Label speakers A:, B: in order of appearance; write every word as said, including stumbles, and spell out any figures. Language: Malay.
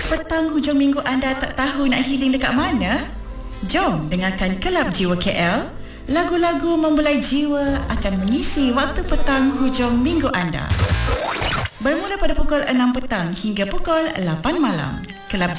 A: Petang hujung minggu anda tak tahu nak healing dekat mana? Jom dengarkan Kelab Jiwa K L. Lagu-lagu membelai jiwa akan mengisi waktu petang hujung minggu anda. Bermula pada pukul enam petang hingga pukul lapan malam. Kelab